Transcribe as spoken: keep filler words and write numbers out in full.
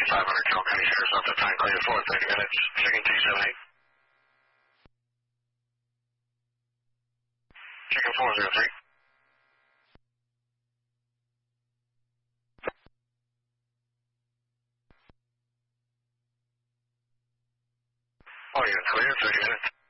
five hundred Carroll County Sheriff's Office, time clear for thirty minutes, chicken two seven eight. Chicken four zero three. Audio clear, thirty minutes.